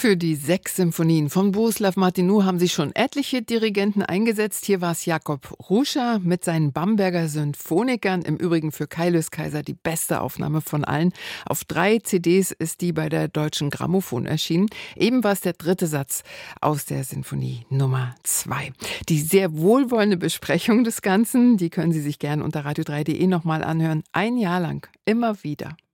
Für die 6 Symphonien von Bohuslav Martinu haben sich schon etliche Dirigenten eingesetzt. Hier war es Jakob Ruscha mit seinen Bamberger Symphonikern. Im Übrigen für Kaius Kaiser die beste Aufnahme von allen. Auf 3 CDs ist die bei der Deutschen Grammophon erschienen. Eben war es der 3. Satz aus der Sinfonie Nummer 2. Die sehr wohlwollende Besprechung des Ganzen, die können Sie sich gerne unter radio3.de nochmal anhören. Ein Jahr lang, immer wieder.